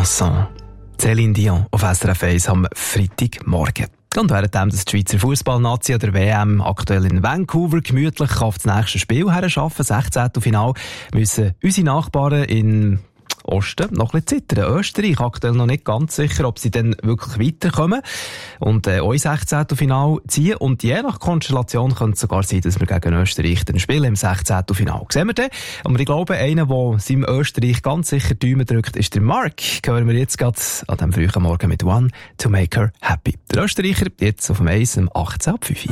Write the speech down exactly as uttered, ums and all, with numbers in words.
Chanson. Céline Dion auf S R F eins am Freitagmorgen. Und währenddem das die Schweizer Fußballnazi an der W M aktuell in Vancouver gemütlich auf das nächste Spiel herarbeiten, sechzehnten Finale, müssen unsere Nachbarn in Osten noch ein bisschen zittern. Österreich aktuell noch nicht ganz sicher, ob sie dann wirklich weiterkommen und äh, auch ins sechzehnten Finale ziehen. Und je nach Konstellation könnte es sogar sein, dass wir gegen Österreich dann spielen im sechzehnten Finale. Sehen wir dann. Aber ich glaube, einer, der seinem Österreich ganz sicher die Daumen drückt, ist der Mark. Hören wir jetzt gerade an diesem frühen Morgen mit One to Make Her Happy. Der Österreicher jetzt auf dem Eis um achtzehn Uhr fünf.